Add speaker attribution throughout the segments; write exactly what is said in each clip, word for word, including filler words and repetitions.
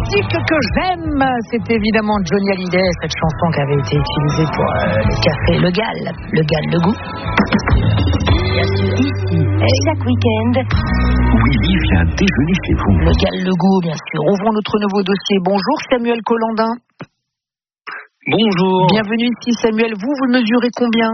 Speaker 1: musique que j'aime, c'est évidemment Johnny Hallyday, cette chanson qui avait été utilisée pour euh, le café Le Gall, Le Gall Le Goût. Bien sûr, ici, chaque week-end,
Speaker 2: Willy vient déjeuner chez vous.
Speaker 1: Le Gall Le Goût, bien sûr. Ouvrons notre nouveau dossier. Bonjour Samuel Collandin.
Speaker 3: Bonjour.
Speaker 1: Bienvenue ici Samuel. Vous, vous mesurez combien?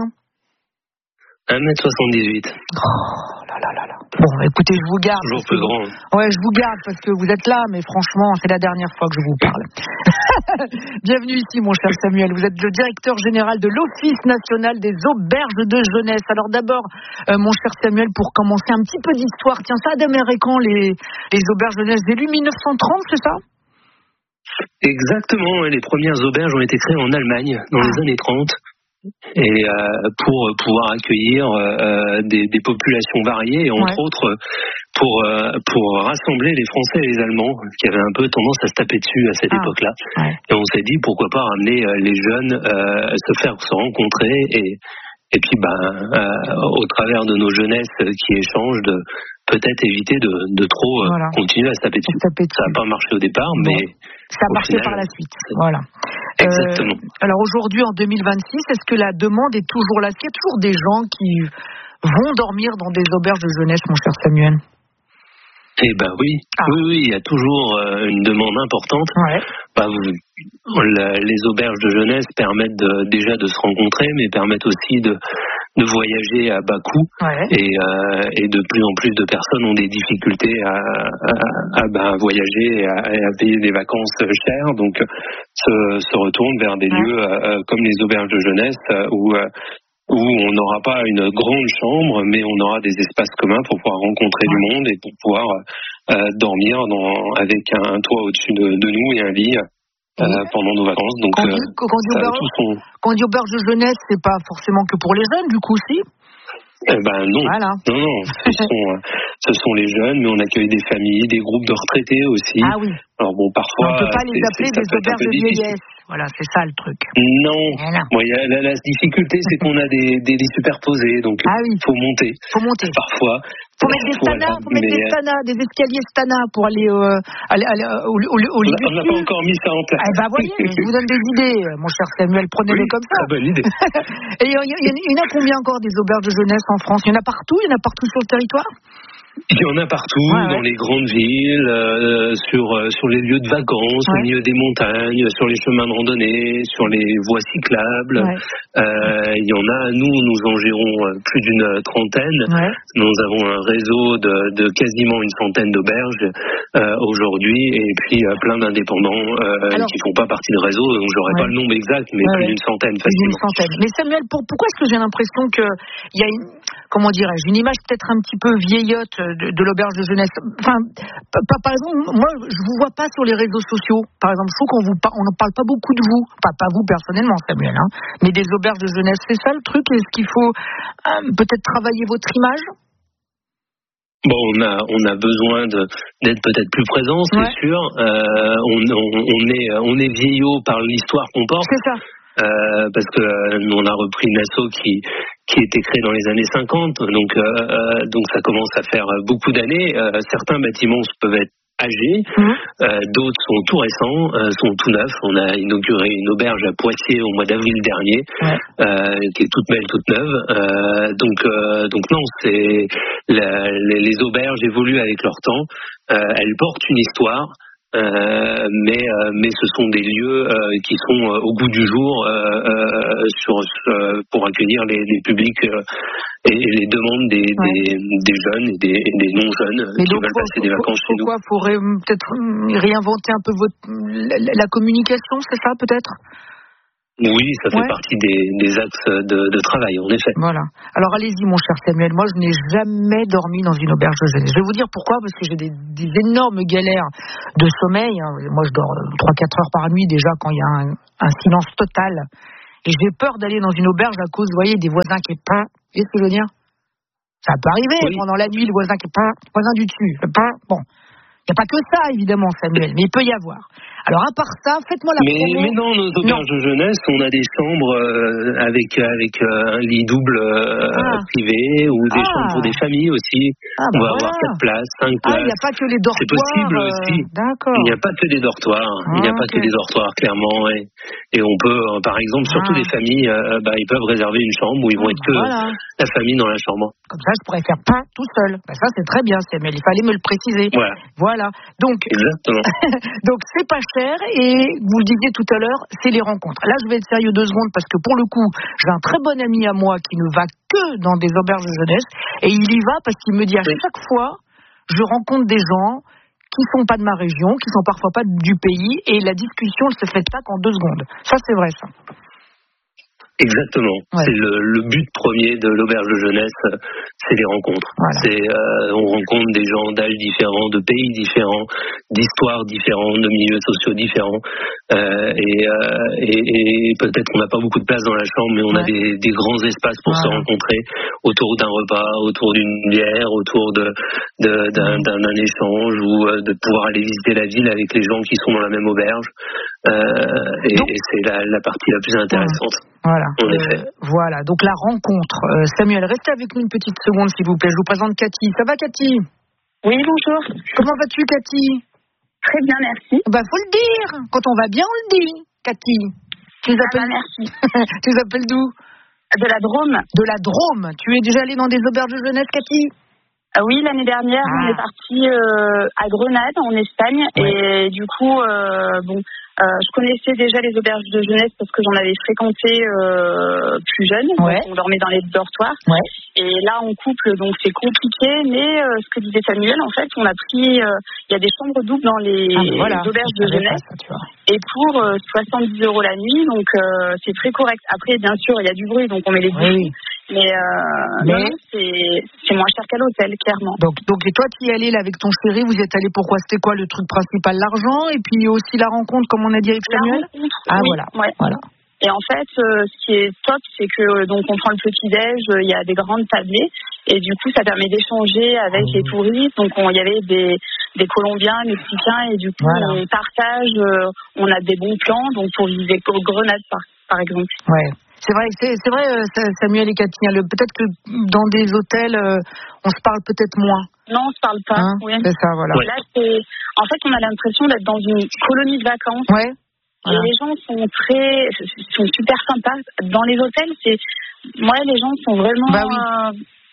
Speaker 3: un mètre soixante-dix-huit.
Speaker 1: Oh là là là là. Bon, écoutez, je vous garde.
Speaker 3: Toujours plus grand.
Speaker 1: Ouais, je vous garde parce que vous êtes là, mais franchement, c'est la dernière fois que je vous parle. Bienvenue ici, mon cher Samuel. Vous êtes le directeur général de l'Office national des auberges de jeunesse. Alors d'abord, euh, mon cher Samuel, pour commencer un petit peu d'histoire, tiens, ça a démarré quand les, les auberges de jeunesse? Début mille neuf cent trente, c'est ça?
Speaker 3: Exactement, les premières auberges ont été créées en Allemagne dans ah. les années trente. Et euh, pour pouvoir accueillir euh, des, des populations variées et entre ouais. autres pour euh, pour rassembler les Français et les Allemands qui avaient un peu tendance à se taper dessus à cette ah. époque-là. Ouais. Et on s'est dit pourquoi pas ramener euh, les jeunes euh, se faire se rencontrer et et puis ben euh, au travers de nos jeunesses qui échangent de peut-être éviter de, de trop voilà. continuer à se taper dessus. Se taper dessus. Ça n'a pas marché au départ, bon. mais
Speaker 1: ça a marché final, par la suite. Voilà.
Speaker 3: Exactement.
Speaker 1: Euh, alors aujourd'hui, en deux mille vingt-six, est-ce que la demande est toujours là? Est-ce qu'il y a toujours des gens qui vont dormir dans des auberges de jeunesse, mon cher Samuel?
Speaker 3: Eh ben oui, ah. oui, oui, il y a toujours euh, une demande importante. Ouais. Bah, vous, la, les auberges de jeunesse permettent de, déjà de se rencontrer, mais permettent aussi de, de voyager à bas coût. Ouais. Et, euh, et de plus en plus de personnes ont des difficultés à, à, à, bah, à voyager et à, à payer des vacances chères, donc se, se retournent vers des ouais. lieux euh, comme les auberges de jeunesse euh, où euh, où on n'aura pas une grande chambre, mais on aura des espaces communs pour pouvoir rencontrer ouais. du monde et pour pouvoir euh, dormir dans, avec un, un toit au-dessus de, de nous et un lit euh, oui. pendant nos vacances. Donc,
Speaker 1: quand, euh, quand, on dit auberge, son... quand on dit auberge de jeunesse, c'est pas forcément que pour les jeunes, du coup, si?
Speaker 3: Eh ben non, voilà. non, non. Ce sont, ce sont les jeuns, mais on accueille des familles, des groupes de retraités aussi.
Speaker 1: Ah oui.
Speaker 3: Alors bon, parfois,
Speaker 1: on ne peut pas les appeler des auberges de vieillesse. Voilà, c'est ça le truc.
Speaker 3: Non. Voilà. Bon, y a, la, la difficulté, c'est qu'on a des, des lits superposés, donc il ah oui. faut monter.
Speaker 1: Faut monter.
Speaker 3: Parfois.
Speaker 1: Faut mettre des stanas, voilà. faut mettre mais, des stanas, des escaliers stanas pour aller, euh, aller, aller au, au, au lit.
Speaker 3: On n'a pas encore mis ça en place.
Speaker 1: Ah bah voyez, je vous donne des idées, mon cher Samuel, prenez-les
Speaker 3: oui,
Speaker 1: comme ça.
Speaker 3: Très bonne idée.
Speaker 1: Et il y, y, y en a combien encore des auberges de jeunesse en France? Il y en a partout, il y en a partout sur le territoire?
Speaker 3: Il y en a partout, ouais, ouais. dans les grandes villes, euh, sur, euh, sur les lieux de vacances, ouais. au milieu des montagnes, sur les chemins de randonnée, sur les voies cyclables. Ouais. Euh, il y en a, nous, nous en gérons plus d'une trentaine. Ouais. Nous avons un réseau de, de quasiment une centaine d'auberges euh, aujourd'hui, et puis euh, plein d'indépendants euh, Alors, qui ne font pas partie du réseau. Donc, j'aurais ouais. pas le nombre exact, mais ouais, plus ouais. d'une centaine facilement.
Speaker 1: Une centaine. Mais Samuel, pour, pourquoi est-ce que j'ai l'impression qu'il y a une, comment dirais-je, une image peut-être un petit peu vieillotte de, de l'auberge de jeunesse. Enfin, par, par exemple, moi, je vous vois pas sur les réseaux sociaux. Par exemple, je trouve qu'on vous par, on ne parle pas beaucoup de vous, pas pas vous personnellement, Samuel, hein, mais des auberges de jeunesse. C'est ça le truc. Est-ce qu'il faut euh, peut-être travailler votre image?
Speaker 3: Bon, on a on a besoin de d'être peut-être plus présent, c'est ouais. sûr. Euh, on, on on est on est vieillot par l'histoire qu'on porte.
Speaker 1: C'est ça.
Speaker 3: Euh, parce que euh, on a repris une asso qui qui était créée dans les années cinquante, donc euh, donc ça commence à faire beaucoup d'années. Euh, certains bâtiments peuvent être âgés, mmh. euh, d'autres sont tout récents, euh, sont tout neufs. On a inauguré une auberge à Poitiers au mois d'avril dernier, ouais. euh, qui est toute belle, toute neuve. Euh, donc euh, donc non, c'est la, les, les auberges évoluent avec leur temps. Euh, elles portent une histoire. Euh, mais euh, mais ce sont des lieux euh, qui sont euh, au goût du jour euh, euh, sur euh, pour accueillir les, les publics euh, et, et les demandes des, ouais. des des jeunes et des, et des non jeunes qui
Speaker 1: donc,
Speaker 3: veulent
Speaker 1: faut,
Speaker 3: passer des vacances
Speaker 1: faut,
Speaker 3: chez
Speaker 1: faut
Speaker 3: nous.
Speaker 1: Pourquoi faudrait peut-être réinventer un peu votre la, la communication, c'est ça peut-être?
Speaker 3: Oui, ça fait ouais. partie des, des axes de, de travail, en effet.
Speaker 1: Voilà. Alors allez-y, mon cher Samuel. Moi, je n'ai jamais dormi dans une auberge de jeunesse. Je vais vous dire pourquoi, parce que j'ai des, des énormes galères de sommeil. Moi, je dors trois à quatre heures par nuit déjà quand il y a un, un silence total. Et j'ai peur d'aller dans une auberge à cause, vous voyez, des voisins qui pain. Vous voyez ce que je veux dire? Ça peut arriver oui. pendant la nuit, le voisin qui pain, le voisin du dessus, le pain. Bon. Il n'y a pas que ça, évidemment, Samuel, mais il peut y avoir. Alors, à part ça, faites-moi la
Speaker 3: mais,
Speaker 1: promo.
Speaker 3: mais dans nos auberges non. de jeunesse, on a des chambres euh, avec, avec euh, un lit double euh, ah. privé ou des ah. chambres pour des familles aussi.
Speaker 1: Ah, bah
Speaker 3: on va
Speaker 1: voilà.
Speaker 3: avoir quatre places, cinq places.
Speaker 1: Ah, il n'y a pas que les dortoirs.
Speaker 3: C'est possible
Speaker 1: euh...
Speaker 3: aussi.
Speaker 1: D'accord.
Speaker 3: Il n'y a pas que des dortoirs. Ah, il n'y a pas okay. que des dortoirs, clairement. Et, et on peut, euh, par exemple, ah. surtout les familles, euh, bah, ils peuvent réserver une chambre où ils vont être que voilà. la famille dans la chambre.
Speaker 1: Comme ça, je pourrais faire pas tout seul. Bah, ça, c'est très bien, Samuel. Il fallait me le préciser.
Speaker 3: Voilà.
Speaker 1: Voilà. Donc,
Speaker 3: exactement.
Speaker 1: Donc, c'est pas cher et vous le disiez tout à l'heure, c'est les rencontres. Là, je vais être sérieux deux secondes parce que pour le coup, j'ai un très bon ami à moi qui ne va que dans des auberges de jeunesse et il y va parce qu'il me dit à chaque fois, je rencontre des gens qui sont pas de ma région, qui sont parfois pas du pays et la discussion ne se fait pas qu'en deux secondes. Ça, c'est vrai, ça.
Speaker 3: Exactement. Ouais. C'est le, le but premier de l'auberge de jeunesse, c'est les rencontres. Voilà. C'est, euh, on rencontre des gens d'âge différents, de pays différents, d'histoires différentes, de milieux sociaux différents. Euh, et, euh, et, et peut-être qu'on n'a pas beaucoup de place dans la chambre, mais on ouais. a des, des grands espaces pour voilà. se rencontrer autour d'un repas, autour d'une bière, autour de, de, d'un, d'un, d'un échange ou de pouvoir aller visiter la ville avec les gens qui sont dans la même auberge. Euh, et, et c'est la, la partie la plus intéressante.
Speaker 1: Voilà. Euh, voilà. Donc la rencontre. Euh, Samuel, restez avec nous une petite seconde, s'il vous plaît. Je vous présente Cathy. Ça va, Cathy ?
Speaker 4: Oui, bonjour.
Speaker 1: Comment vas-tu, Cathy ?
Speaker 4: Très bien, merci.
Speaker 1: Bah, faut le dire. Quand on va bien, on le dit, Cathy. Tu nous appelles...
Speaker 4: va, merci.
Speaker 1: Tu nous appelles d'où ?
Speaker 4: De la Drôme.
Speaker 1: De la Drôme. Tu es déjà allée dans des auberges de jeunesse, Cathy ?
Speaker 4: Ah oui, l'année dernière, ah. on est parti euh, à Grenade, en Espagne, ouais. et du coup, euh, bon, euh, je connaissais déjà les auberges de jeunesse parce que j'en avais fréquenté euh, plus jeune,
Speaker 1: ouais.
Speaker 4: donc on dormait dans les dortoirs,
Speaker 1: ouais.
Speaker 4: et là en couple, donc c'est compliqué, mais euh, ce que disait Samuel, en fait, on a pris, il euh, y a des chambres doubles dans les ah, voilà. auberges de jeunesse,
Speaker 1: ça, tu vois.
Speaker 4: Et pour euh, soixante-dix euros la nuit, donc euh, c'est très correct. Après, bien sûr, il y a du bruit, donc on met les bouchons. Oui. Mais, euh, mais... non, c'est, c'est moins cher qu'à l'hôtel, clairement.
Speaker 1: Donc, donc et toi qui y allais là avec ton chéri, vous êtes allé pourquoi ? C'était quoi le truc principal ? L'argent et puis aussi la rencontre, comme on a dit avec Samuel ?
Speaker 4: La rencontre,
Speaker 1: ah
Speaker 4: oui,
Speaker 1: voilà,
Speaker 4: ouais.
Speaker 1: voilà.
Speaker 4: Et en fait, euh, ce qui est top, c'est que donc on prend le petit-déj, il y a des grandes tablées, et du coup, ça permet d'échanger avec mmh. les touristes. Donc, il y avait des, des Colombiens, Mexicains, et du coup, voilà. on partage, euh, on a des bons plans, donc pour visiter Grenade, par, par exemple.
Speaker 1: Ouais. C'est vrai, c'est, c'est vrai, Samuel et Cathy. Le, peut-être que dans des hôtels, euh, on se parle peut-être moins.
Speaker 4: Non, on se parle pas.
Speaker 1: Hein,
Speaker 4: oui.
Speaker 1: C'est ça, voilà.
Speaker 4: Et là, c'est, en fait, on a l'impression d'être dans une colonie de vacances.
Speaker 1: Ouais. Voilà.
Speaker 4: Et les gens sont très, sont super sympas. Dans les hôtels, c'est, moi, les gens sont vraiment.
Speaker 1: Bah oui. Euh...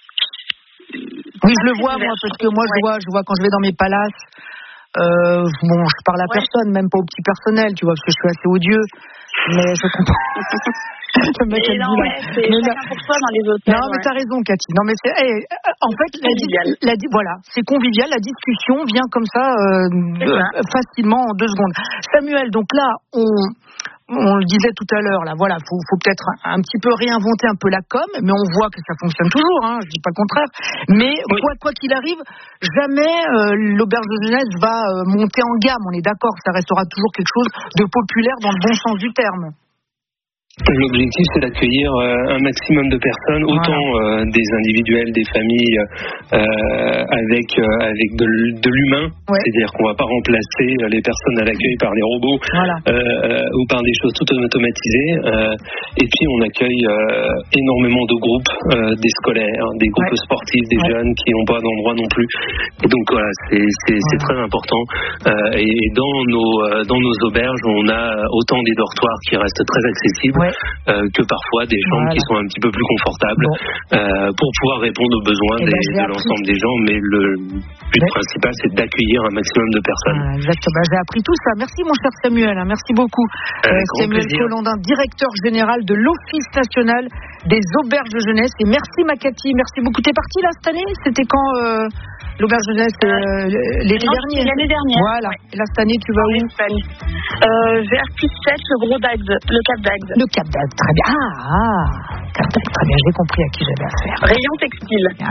Speaker 1: Oui, je le vois moi, parce que moi, ouais. je vois, je vois quand je vais dans mes palaces. Euh, bon, je parle à ouais. personne, même pas au petit personnel, tu vois, parce que je suis assez odieux. Mais je comprends.
Speaker 4: Le mec et non, ouais, c'est mais chacun pour soi dans les hôtels.
Speaker 1: Non, mais ouais. t'as raison, Cathy. Non, mais c'est, hey, en fait,
Speaker 4: convivial.
Speaker 1: La, la, voilà, c'est convivial. La discussion vient comme ça, euh, euh, facilement en deux secondes. Samuel, donc là, on, on le disait tout à l'heure, là, voilà, faut, faut peut-être un, un petit peu réinventer un peu la com, mais on voit que ça fonctionne toujours, hein, je dis pas le contraire. Mais oui. quoi, quoi qu'il arrive, jamais euh, l'auberge de jeunesse va euh, monter en gamme. On est d'accord, ça restera toujours quelque chose de populaire dans le bon sens du terme.
Speaker 3: L'objectif, c'est d'accueillir euh, un maximum de personnes, voilà. autant euh, des individuels, des familles, euh, avec euh, avec de, de l'humain, ouais. c'est-à-dire qu'on ne va pas remplacer les personnes à l'accueil par des robots
Speaker 1: voilà.
Speaker 3: euh, ou par des choses tout automatisées. Euh, et puis, on accueille euh, énormément de groupes, euh, des scolaires, des groupes ouais. sportifs, des ouais. jeunes qui n'ont pas d'endroit non plus. Et donc, voilà, c'est, c'est, ouais. c'est très important. Euh, et dans nos, euh, dans nos auberges, on a autant des dortoirs qui restent très accessibles. Ouais. Euh, que parfois des chambres voilà. qui sont un petit peu plus confortables bon. euh, pour pouvoir répondre aux besoins des, ben, de l'ensemble des gens, mais le but mais... principal c'est d'accueillir un maximum de personnes.
Speaker 1: Ah, exactement, j'ai appris tout ça. Merci mon cher Samuel, hein. Merci beaucoup.
Speaker 3: Euh,
Speaker 1: Samuel Colondin, directeur général de l'Office national des auberges de jeunesse. Et merci ma Cathy, merci beaucoup. T'es partie là cette année ? C'était quand euh, l'auberge de jeunesse euh, l'été
Speaker 4: non,
Speaker 1: dernier.
Speaker 4: L'année dernière.
Speaker 1: Voilà.
Speaker 4: Ouais.
Speaker 1: Et là cette année tu vas
Speaker 4: en
Speaker 1: où ?
Speaker 4: Espagne. Euh, vers plus sept, le gros d'Agde, le Cap d'Agde.
Speaker 1: Le Cap d'Agde, très bien. Ah, ah Cap d'Agde, très bien, j'ai compris à qui j'avais affaire.
Speaker 4: Rayon textile.
Speaker 1: Ah,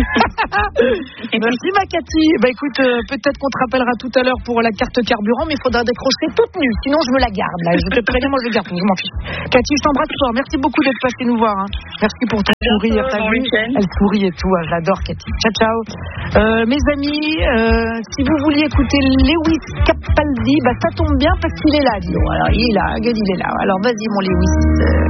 Speaker 1: merci ma Cathy. Bah écoute, euh, peut-être qu'on te rappellera tout à l'heure pour la carte carburant, mais il faudra décrocher toute nue, sinon je me la garde. Là. Je te préviens, moi je garde, je m'en fiche. Cathy, je t'embrasse fort. Merci beaucoup d'être passée nous voir. Hein. Merci pour ton sourire. T'as vu ? Elle sourit et tout. Hein. Je l'adore, Cathy. Ciao, ciao. Euh, Euh, mes amis, euh, si vous vouliez écouter Lewis Capaldi, bah ça tombe bien parce qu'il est là, dis donc. Alors il est là, regarde, il est là. Alors vas-y mon Lewis. Euh...